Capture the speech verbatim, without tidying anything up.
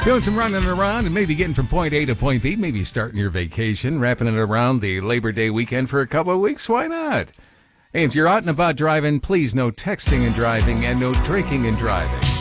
Doing some running around and maybe getting from point A to point B, maybe starting your vacation, wrapping it around the Labor Day weekend for a couple of weeks. Why not? Hey, if you're out and about driving, please no texting and driving and no drinking and driving.